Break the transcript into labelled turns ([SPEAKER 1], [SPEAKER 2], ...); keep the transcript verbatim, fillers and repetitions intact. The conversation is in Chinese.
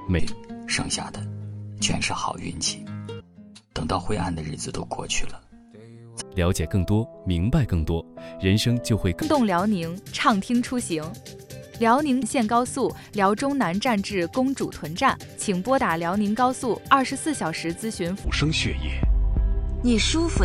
[SPEAKER 1] 每
[SPEAKER 2] 剩下的全是好运气。等到灰暗的日子都过去了，
[SPEAKER 1] 了解更多，明白更多，人生就会更
[SPEAKER 3] 动辽宁，畅听出行。辽宁线高速辽中南站至公主屯站，请拨打辽宁高速二十四小时咨询服务。
[SPEAKER 1] 生血液。
[SPEAKER 4] 你舒服